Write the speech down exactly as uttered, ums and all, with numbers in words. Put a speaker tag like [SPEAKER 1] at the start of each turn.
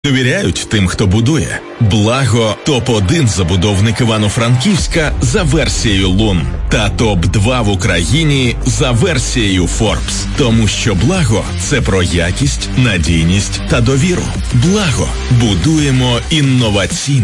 [SPEAKER 1] Довіряють тим, хто будує. Благо – топ один забудовник Івано-Франківська за версією Лун та топ два в Україні за версією Forbes. Тому що Благо – це про якість, надійність та довіру. Благо – будуємо інноваційно.